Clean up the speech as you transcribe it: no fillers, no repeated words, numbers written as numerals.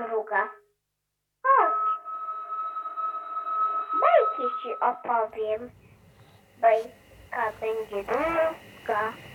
mruga. Chodź, bajki ci opowiem. Bajka będzie długa.